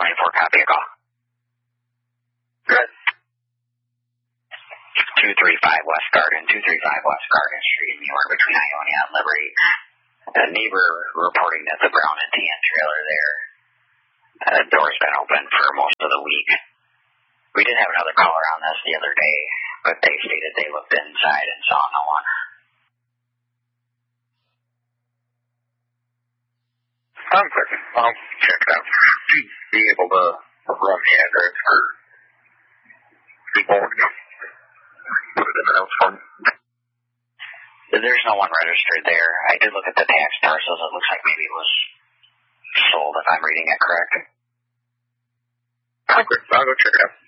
24 copy a call. Good. 235 West Garden, 235 West Garden Street in New York between Ionia and Liberty. A neighbor reporting that the Brown and Tan trailer there, the door's been open for most of the week. We did have another caller on this the other day, but they stated they looked inside and saw no one. I'm quick. I'll check it out. Be able to run the address for people and put it in the house phone. There's no one registered there. I did look at the tax parcels. It looks like maybe it was sold, if I'm reading it correct. I'm quick. I'll go check it out.